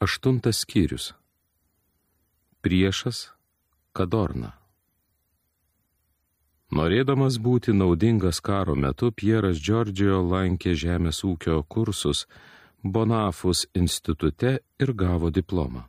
8 skyrius. Priešas Kadorna. Norėdamas būti naudingas karo metu, Pieras Giorgio lankė žemės ūkio kursus Bonafus institute ir gavo diplomą.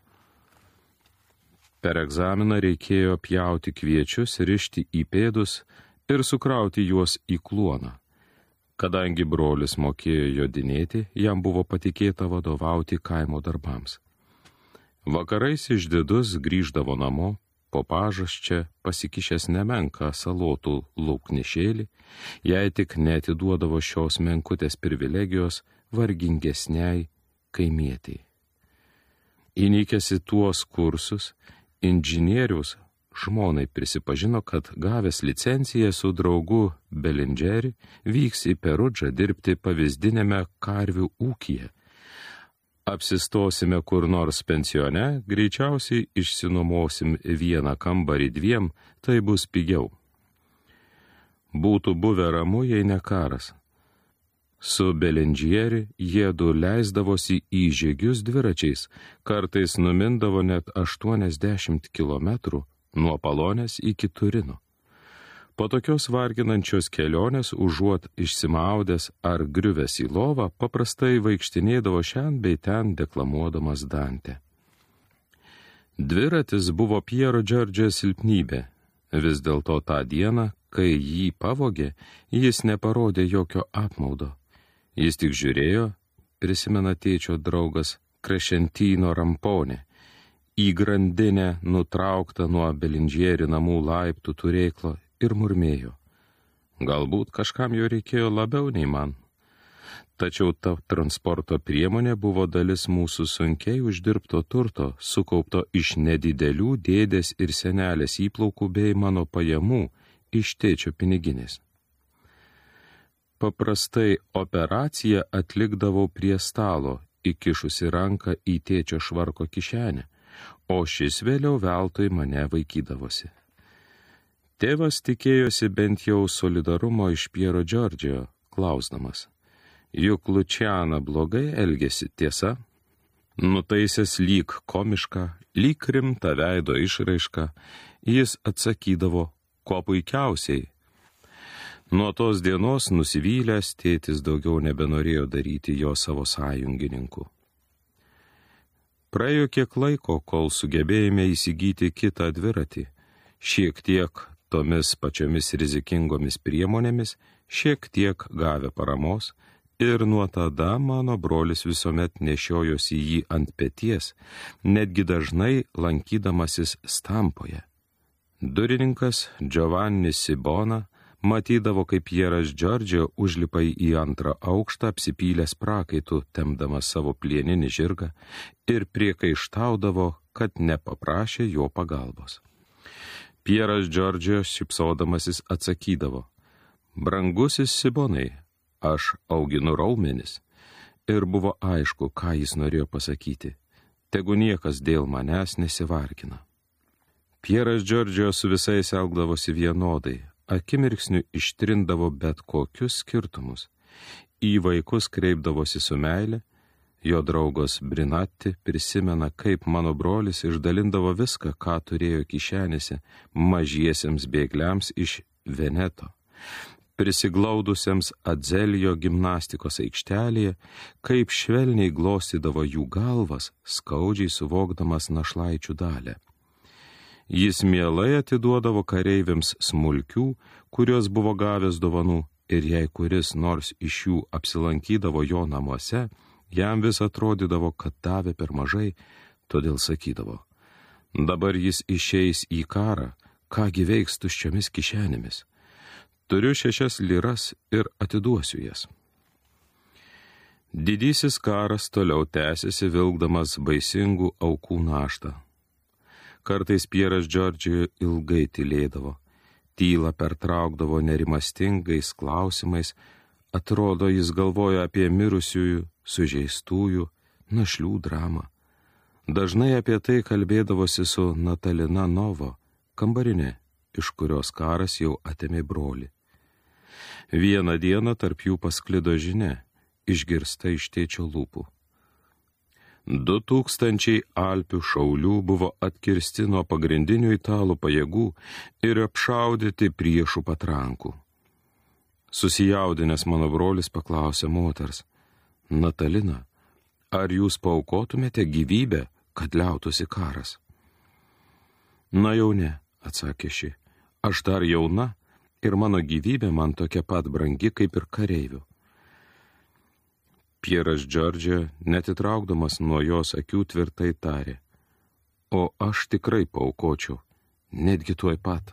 Per egzaminą reikėjo pjauti kviečius, rišti į pėdus ir sukrauti juos į kluoną. Kadangi brolis mokėjo jodinėti, jam buvo patikėta vadovauti kaimo darbams. Vakarais išdidus grįždavo namo, po pažasčia pasikišęs nemenką salotų lauknešėlį, jei tik neatiduodavo šios menkutės privilegijos vargingesniai kaimietei. Įnikęs į tuos kursus, inžinierius žmonai prisipažino, kad gavęs licenciją su draugu Belingeri vyks į Perudžą dirbti pavyzdinėme karvių ūkyje. Apsistosime kur nors pensione, greičiausiai išsinuomosim vieną kambarį 2, tai bus pigiau. Būtų buvę ramu, jei ne karas. Su Belingeri jiedu leisdavosi į žygius dviračiais, kartais numindavo net 80 kilometrų nuo Palonės iki Turino. Po tokios varginančios kelionės, užuot išsimaudęs ar griuvęs į lovą, paprastai vaikštinėdavo šen bei ten deklamuodamas Dantę. Dviratis buvo Piero Giorgio silpnybė. Vis dėlto tą dieną, kai jį pavogė, jis neparodė jokio apmaudo. Jis tik žiūrėjo, prisimena tėčio draugas Crescentino Rampone, į grandinę nutrauktą nuo Belingeri namų laiptų turėklo ir murmėjo. Galbūt kažkam jo reikėjo labiau nei man. Tačiau ta transporto priemonė buvo dalis mūsų sunkiai uždirbto turto, sukaupto iš nedidelių dėdės ir senelės įplaukų bei mano pajamų iš tėčio piniginės. Paprastai operaciją atlikdavau prie stalo, įkišusi ranką į tėčio švarko kišenę, o šis vėliau veltui mane vaikydavosi. Tėvas tikėjosi bent jau solidarumo iš Piero Giorgio, klausdamas: juk Lučiana blogai elgėsi, tiesa? Nutaisęs lyg komišką, lyg rimtą veido išraišką, jis atsakydavo: kuo puikiausiai. Nuo tos dienos nusivylęs tėtis daugiau nebenorėjo daryti jo savo sąjungininkų. Praėjo kiek laiko, kol sugebėjome įsigyti kitą dviratį, šiek tiek tomis pačiomis rizikingomis priemonėmis, šiek tiek gavę paramos, ir nuo tada mano brolis visuomet nešiojosi jį ant peties, netgi dažnai lankydamasis Stampoje. Durininkas Giovanni Sibona matydavo, kaip Pieras Giorgio užlipa į 2. aukštą apsipylęs prakaitų, tempdamas savo plieninį žirgą, ir priekaištaudavo, kad nepaprašė jo pagalbos. Pieras Giorgio šypsodamasis atsakydavo: brangusis Sibonai, aš auginu raumenis. Ir buvo aišku, ką jis norėjo pasakyti. Tegu niekas dėl manęs nesivargina. Pieras Giorgio su visais elgdavosi vienodai, akimirksniu ištrindavo bet kokius skirtumus. Į vaikus kreipdavosi su meile. Jo draugas Brinatti prisimena, kaip mano brolis išdalindavo viską, ką turėjo kišenėse, mažiesiems bėgliams iš Veneto, prisiglaudusiems Adzelio gimnastikos aikštelėje, kaip švelniai glostydavo jų galvas, skaudžiai suvokdamas našlaičių dalę. Jis mielai atiduodavo kareiviams smulkių, kurios buvo gavęs dovanų, ir jei kuris nors iš jų apsilankydavo jo namuose, jam vis atrodydavo, kad davė per mažai, todėl sakydavo: dabar jis išeis į karą, kągi veiks tuščiomis kišenėmis. Turiu 6 liras ir atiduosiu jas. Didysis karas toliau tęsiasi, vilkdamas baisingų aukų naštą. Kartais Pieras Giorgio ilgai tylėdavo, tylą pertraukdavo nerimastingais klausimais, atrodo, jis galvoja apie mirusiųjų, sužeistųjų, našlių dramą. Dažnai apie tai kalbėdavosi su Natalina Novo, kambarinė, iš kurios karas jau atėmė brolį. Vieną dieną tarp jų pasklido žinia, išgirsta iš tėčio lūpų: 2000 Alpių šaulių buvo atkirsti nuo pagrindinių italų pajėgų ir apšaudyti priešų patrankų. Susijaudinęs mano brolis paklausė moters: Natalina, ar jūs paaukotumėte gyvybę, kad liautųsi karas? Na jau ne, atsakė ši, aš dar jauna ir mano gyvybė man tokia pat brangi kaip ir kareivių. Pieras Džordžia, netitraukdamas nuo jos akių, tvirtai tarė: o aš tikrai paaukočiau, netgi tuoj pat.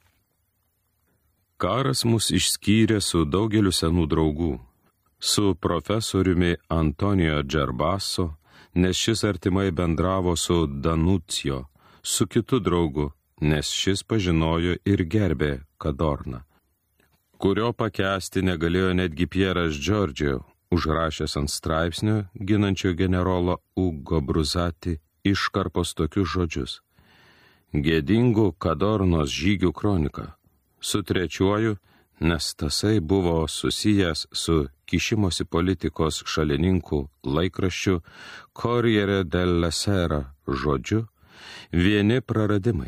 Karas mus išskyrė su daugeliu senų draugų, su profesoriumi Antonijo Džerbaso, nes šis artimai bendravo su Danucijo, su kitu draugu, nes šis pažinojo ir gerbė Kadorną, kurio pakęsti negalėjo netgi Pieras Džordžia, užrašęs ant straipsnio ginančio generolo Ugo Bruzati iškarpos tokius žodžius: gėdingų Kadornos žygių kronika, su trečiuoju, nes tasai buvo susijęs su kišimosi politikos šalininkų laikraščiu Corriere della Sera žodžiu, vieni praradimai.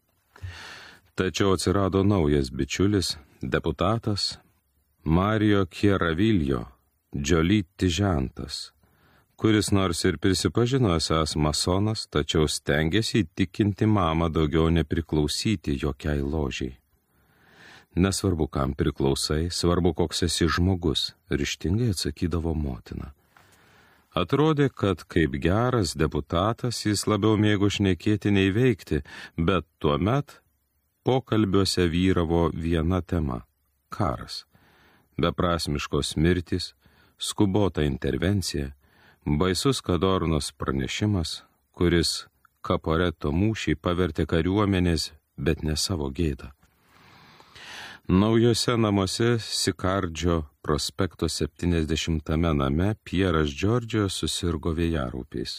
Tačiau atsirado naujas bičiulis, deputatas Mario Chiaraviglio, Džioliti žentas, kuris nors ir prisipažino esąs masonas, tačiau stengėsi įtikinti mamą daugiau nepriklausyti jokiai ložiai. Nesvarbu, kam priklausai, svarbu, koks esi žmogus, ryžtingai atsakydavo motina. Atrodė, kad kaip geras deputatas jis labiau mėgo šnekėti nei veikti, bet tuomet pokalbiuose vyravo viena tema – karas. Beprasmiškos mirtys, skubota intervencija, baisus Kadornos pranešimas, kuris Kaporeto mūšį pavertė kariuomenės, bet ne savo gėdą. Naujose namuose Sikardžio prospekto 70 name Pieras Džordžio susirgo vėjaraupiais.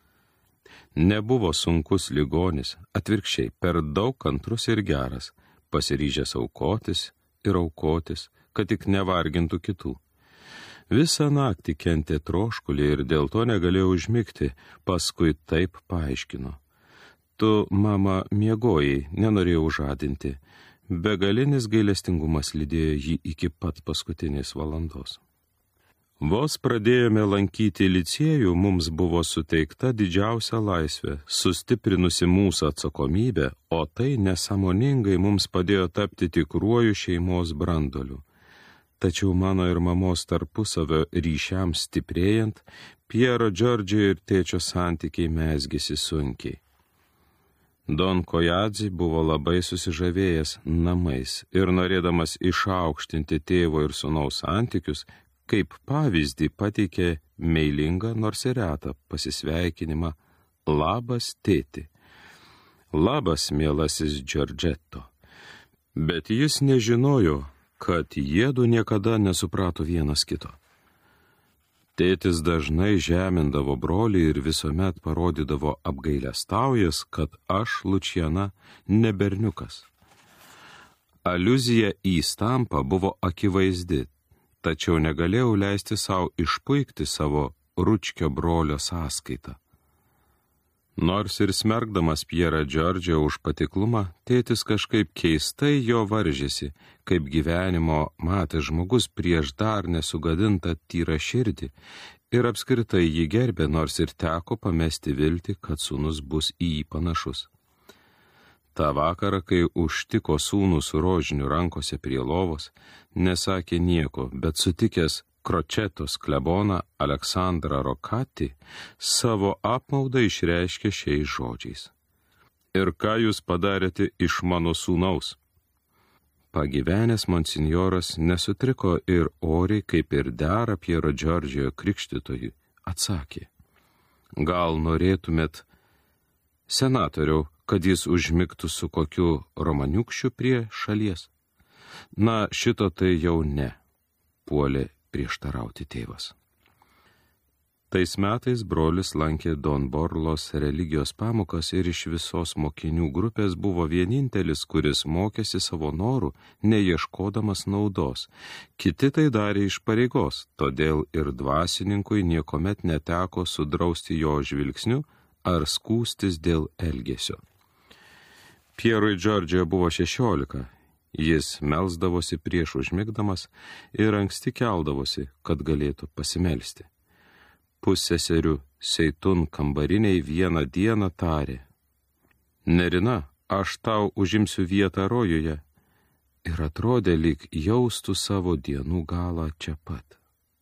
Nebuvo sunkus ligonis, atvirkščiai, per daug kantrus ir geras, pasiryžęs aukotis ir aukotis, kad tik nevargintų kitų. Visą naktį kentė troškulį ir dėl to negalėjo užmigti, paskui taip paaiškino: tu, mama, miegojai, nenorėjau žadinti. Begalinis gailestingumas lydėjo jį iki pat paskutinės valandos. Vos pradėjome lankyti licėjų, mums buvo suteikta didžiausia laisvė, sustiprinusi mūsų atsakomybę, o tai nesąmoningai mums padėjo tapti tikruoju šeimos branduoliu. Tačiau mano ir mamos tarpusavio ryšiams stiprėjant, Piero Džordžio ir tėčio santykiai mezgėsi sunkiai. Don Kojadzi buvo labai susižavėjęs namais ir norėdamas išaukštinti tėvo ir sūnaus santykius, kaip pavyzdį pateikė meilingą nors ir retą pasisveikinimą: labas, tėti. Labas, mielasis Džordžeto. Bet jis nežinojo, kad jiedu niekada nesuprato vienas kito. Tėtis dažnai žemindavo brolį ir visuomet parodydavo apgailestaująs, kad aš, Lučiana, ne berniukas. Aliuzija į stampą buvo akivaizdi, tačiau negalėjau leisti savo išpuikti savo ručkio brolio sąskaitą. Nors ir smerkdamas Pierą Džordžio už patiklumą, tėtis kažkaip keistai jo varžėsi, kaip gyvenimo matė žmogus prieš dar nesugadintą tyrą širdį, ir apskritai jį gerbė, nors ir teko pamesti viltį, kad sūnus bus į jį panašus. Ta vakarą, kai užtiko sūnų su rožiniu rankose prie lovos, nesakė nieko, bet sutikęs Kročetos kleboną Aleksandrą Rokatį, savo apmaudą išreiškė šiais žodžiais: ir ką jūs padarėte iš mano sūnaus? Pagyvenęs monsinjoras nesutriko ir oriai, kaip ir dera Piero Džordžio krikštytojui, atsakė: gal norėtumėt, senatoriau, kad jis užmigtų su kokiu romaniukščiu prie šalies? Na, šito tai jau ne, puolė prieštarauti tėvas. Tais metais brolis lankė Don Borlos religijos pamokas ir iš visos mokinių grupės buvo vienintelis, kuris mokėsi savo norų, neieškodamas naudos. Kiti tai darė iš pareigos, todėl ir dvasininkui niekomet neteko sudrausti jo žvilgsniu ar skūstis dėl elgesio. Pierui Džordžio buvo 16. Jis melsdavosi prieš užmigdamas ir anksti keldavosi, kad galėtų pasimelsti. Pusseserių Seitun kambariniai vieną dieną tarė: Nerina, aš tau užimsiu vietą rojuje. Ir atrodė, lyg jaustų savo dienų galą čia pat.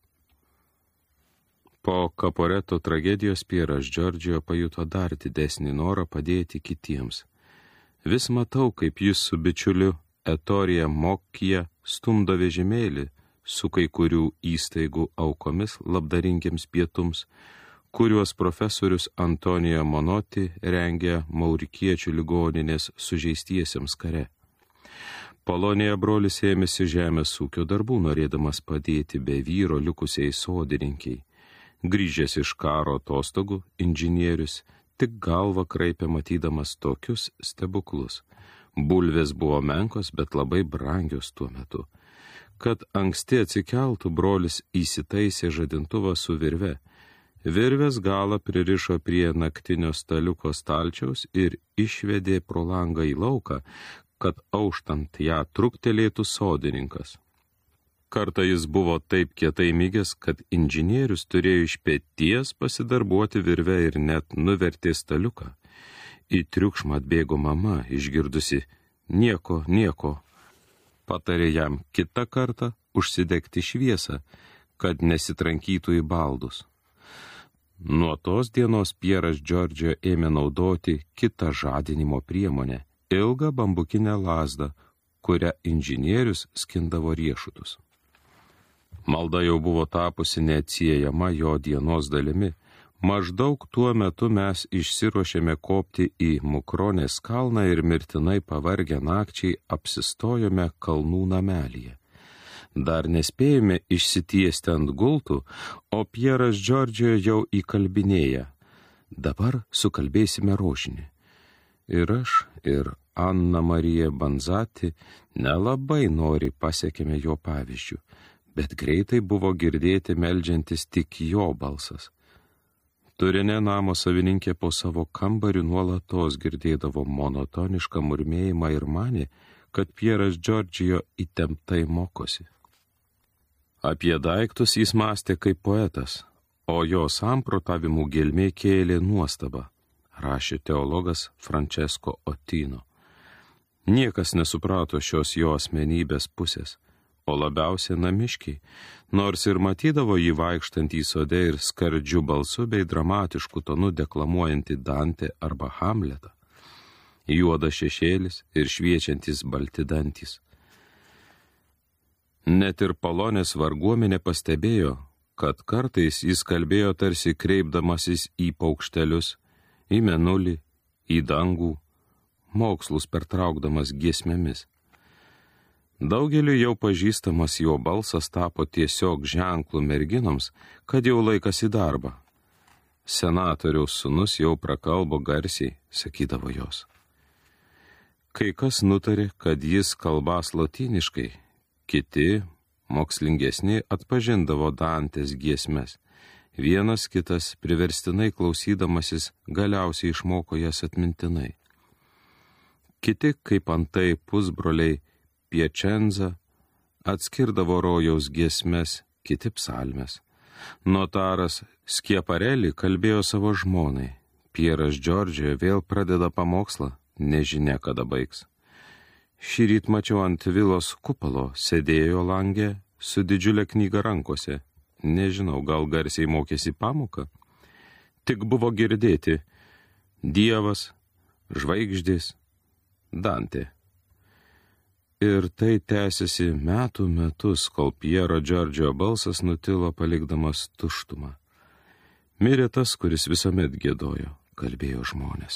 Po Kaporeto tragedijos Pieras Džordžio pajuto dar didesnį norą padėti kitiems. Vis matau, kaip jis su bičiuliu Etorija Mokija stumdo vežimėlį su kai kurių įstaigų aukomis labdaringiams pietums, kuriuos profesorius Antonijo Monoti rengė maurikiečių ligoninės sužeistiesiems kare. Polonėje brolis ėmėsi žemės ūkio darbų, norėdamas padėti be vyro likusiai sodininkiai. Grįžęs iš karo atostogų, inžinierius tik galvą kraipė matydamas tokius stebuklus. Bulvės buvo menkos, bet labai brangios tuo metu. Kad anksti atsikeltų, brolis įsitaisė žadintuvą su virve. Virvės galą pririšo prie naktinio staliuko stalčiaus ir išvedė pro langą į lauką, kad auštant ją truktelėtų sodininkas. Kartą jis buvo taip kietai mygęs, kad inžinierius turėjo iš peties pasidarbuoti virve ir net nuvertė staliuką. Į triukšmą atbėgo mama, išgirdusi nieko, nieko. Patarė jam kitą kartą užsidegti šviesą, kad nesitrankytų į baldus. Nuo tos dienos Pieras Džordžio ėmė naudoti kitą žadinimo priemonę – ilgą bambukinę lazdą, kurią inžinierius skindavo riešutus. Malda jau buvo tapusi neatsiejama jo dienos dalimi. Maždaug tuo metu mes išsiruošėme kopti į Mukronės kalną ir mirtinai pavargę nakčiai apsistojome kalnų namelyje. Dar nespėjome išsitiesti ant gultų, o Pieras Džordžio jau įkalbinėja: dabar sukalbėsime rožinį. Ir aš, ir Anna Marija Banzati nelabai noriai pasekėme jo pavyzdžių, bet greitai buvo girdėti meldžiantis tik jo balsas. Turinė namo savininkė po savo kambariu nuolatos girdėdavo monotonišką murmėjimą ir manė, kad Pieras Džordžio įtemptai mokosi. Apie daiktus jis mąstė kaip poetas, o jo samprotavimų gelmė kėlė nuostabą, rašė teologas Francesco Ottino. Niekas nesuprato šios jo asmenybės pusės, o labiausiai namiškiai, nors ir matydavo jį vaikštantį sode ir skardžiu balsu bei dramatišku tonu deklamuojantį Dantę arba Hamletą. Juodas šešėlis ir šviečiantis balti dantys. Net ir Polonės varguomenė pastebėjo, kad kartais jis kalbėjo tarsi kreipdamasis į paukštelius, į mėnulį, į dangų, mokslus pertraukdamas giesmėmis. Daugeliu jau pažįstamas jo balsas tapo tiesiog ženklų merginoms, kad jau laikas į darbą. Senatoriaus sūnus jau prakalbo garsiai, sakydavo jos. Kai kas nutarė, kad jis kalbas lotyniškai, kiti, mokslingesni, atpažindavo Dantės giesmes. Vienas kitas, priverstinai klausydamasis, galiausiai išmoko jas atmintinai. Kiti, kaip antai pusbroliai Piacenza, atskirdavo rojaus giesmes, kiti psalmes. Notaras Skieparelli kalbėjo savo žmonai. Pieras Džordžio vėl pradeda pamokslą, nežinia kada baigs. Šįryt mačiau ant vilos kupolo, sėdėjo langė su didžiulė knyga rankose. Nežinau, gal garsiai mokėsi pamoką. Tik buvo girdėti Dievas, žvaigždės, Dantė. Ir tai tęsiasi metų metus, kol Piero Džordžio balsas nutilo palikdamas tuštumą. Mirė tas, kuris visuomet giedojo, kalbėjo žmonės.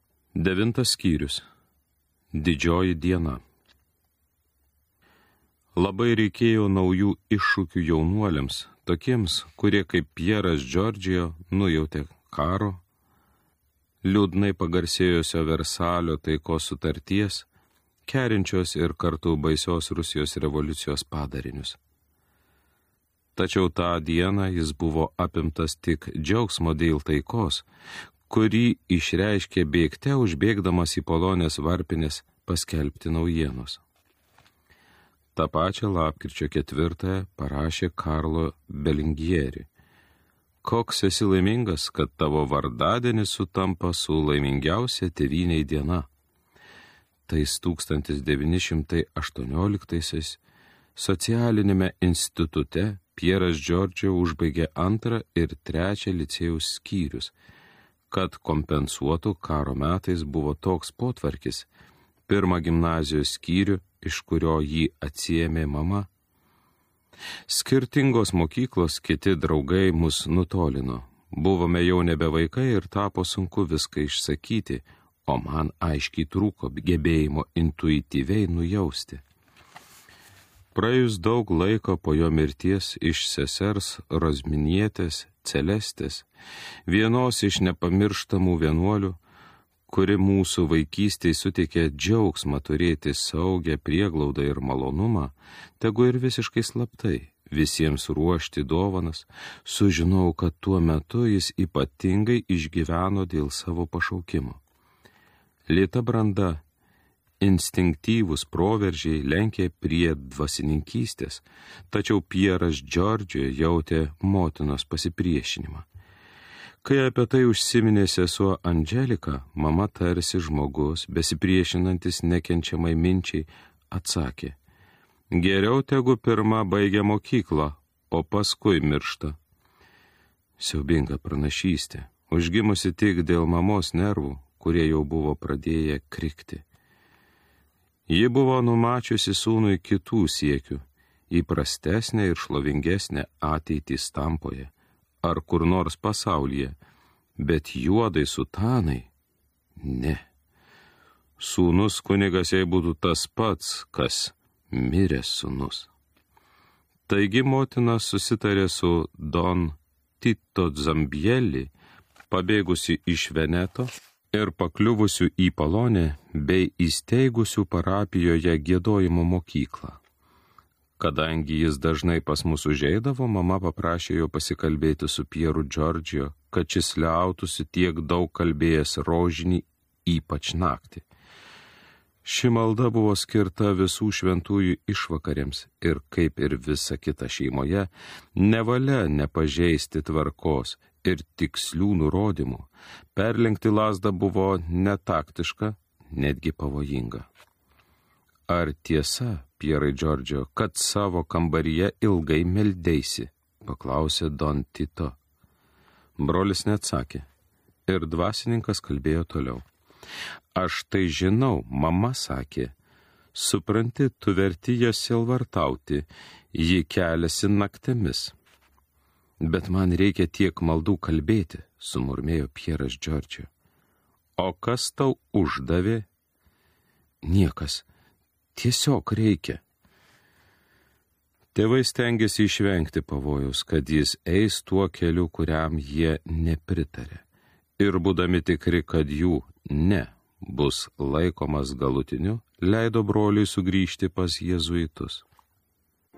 9 skyrius. Didžioji diena. Labai reikėjo naujų iššūkių jaunuoliams, tokiems, kurie kaip Pieras Džordžijo nujautė karo, liūdnai pagarsėjusio Versalio taikos sutarties, kerinčios ir kartu baisios Rusijos revoliucijos padarinius. Tačiau tą dieną jis buvo apimtas tik džiaugsmo dėl taikos, kurį išreiškė bėgte užbėgdamas į Polonės varpinės paskelbti naujienos. Ta pačia lapkričio 4 parašė Karlo Belingieri. Koks esi laimingas, kad tavo vardadienis sutampa su laimingiausia tėvynei diena. Tais 1918 socialinėme institute Pieras Džordžio užbaigė 2 ir 3 licėjaus skyrius, kad kompensuotų karo metais buvo toks potvarkis, 1 gimnazijos skyrių, iš kurio jį atsiėmė mama. Skirtingos mokyklos, kiti draugai mus nutolino. Buvome jau nebe vaikai ir tapo sunku viską išsakyti, o man aiškiai trūko gebėjimo intuityviai nujausti. Praėjus daug laiko po jo mirties iš sesers Rozminietės Celestės, vienos iš nepamirštamų vienuolių, kuri mūsų vaikystėje suteikė džiaugsmą turėti saugę prieglaudą ir malonumą, tegu ir visiškai slaptai, visiems ruošti dovanas, sužinau, kad tuo metu jis ypatingai išgyveno dėl savo pašaukimo. Lėta branda, instinktyvūs proveržiai lenkė prie dvasininkystės, tačiau Pieras Džordžio jautė motinos pasipriešinimą. Kai apie tai užsiminė sesuo Andželika, mama tarsi žmogus, besipriešinantis nekenčiamai minčiai, atsakė: geriau tegu pirma baigia mokyklą, o paskui miršta. Siaubinga pranašystė, užgimusi tik dėl mamos nervų, kurie jau buvo pradėję krikti. Ji buvo numačiusi sūnui kitų siekių, įprastesnė ir šlovingesnė ateitį Stampoje ar kur nors pasaulyje, bet juodai sutanai ne. Sūnus kunigas jai būtų tas pats, kas miręs sūnus. Taigi motina susitarė su Don Tito Zambieli, pabėgusi iš Veneto ir pakliuvusių į Polonę bei įsteigusių parapijoje giedojimo mokyklą. Kadangi jis dažnai pas mus užeidavo, mama paprašė jo pasikalbėti su Pieru Džordžio, kad šis liautųsi tiek daug kalbėjęs rožinį, ypač naktį. Ši malda buvo skirta visų šventųjų išvakarėms ir, kaip ir visa kita šeimoje, nevalia nepažeisti tvarkos ir tikslių nurodymų. Perlenkti lazdą buvo netaktiška, netgi pavojinga. Ar tiesa, Pierai Džordžio, kad savo kambaryje ilgai meldeisi? Paklausė Don Tito. Brolis neatsakė ir dvasininkas kalbėjo toliau. Aš tai žinau, mama sakė, supranti, tu verti ją sielvartauti, ji keliasi naktimis. Bet man reikia tiek maldų kalbėti, sumurmėjo Pieras Džordžio. O kas tau uždavė? Niekas. Tiesiog reikia. Tėvai stengiasi išvengti pavojaus, kad jis eis tuo keliu, kuriam jie nepritarė. Ir būdami tikri, kad jų ne bus laikomas galutiniu, leido broliui sugrįžti pas jėzuitus.